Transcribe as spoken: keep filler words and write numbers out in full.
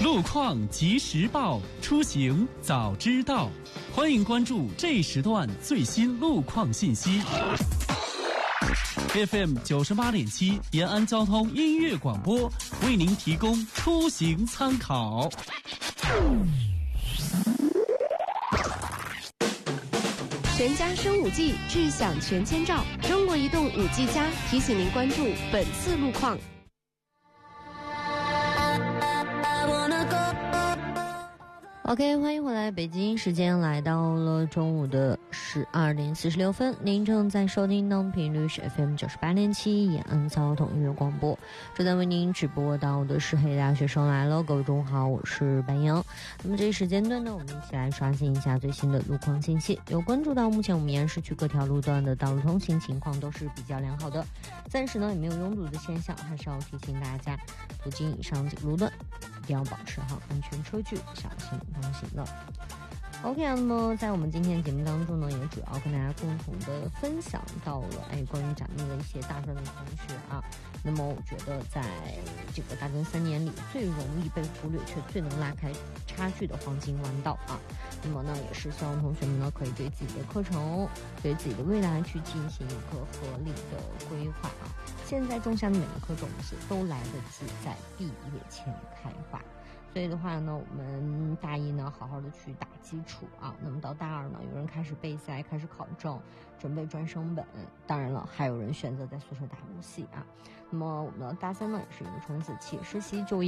路况及时报，出行早知道。欢迎关注这时段最新路况信息。F M 九十八点七延安交通音乐广播为您提供出行参考。 全家升五 G， 智享全千兆。中国移动五 G 加提醒您关注本次路况。 OK， 欢迎回来，北京时间来到了中午的十二点四十六分，您正在收听到的频率是 F M 九十八点七延安交通音乐广播，正在为您直播到的是黑大学生来了，各位中午好，我是白杨。那么这一时间段呢，我们一起来刷新一下最新的路况信息。有关注到目前我们延安市区各条路段的道路通行情况都是比较良好的，暂时呢也没有拥堵的现象，还是要提醒大家，途经以上几个路段一定要保持好安全车距，小心通行的。OK， 那么在我们今天节目当中呢，也主要跟大家共同的分享到了哎关于咱们的一些大专的同学啊。那么我觉得在这个大专三年里，最容易被忽略却最能拉开差距的黄金弯道啊。那么呢，也是希望同学们呢可以对自己的课程、对自己的未来去进行一个合理的规划啊。现在种下的每一颗种子都来得及在毕业前开花。所以的话呢，我们大一呢好好的去打基础啊，那么到大二呢，有人开始备赛，开始考证，准备专升本，当然了，还有人选择在宿舍打游戏啊。那么我们的大三呢，也是一个冲刺期，实习就业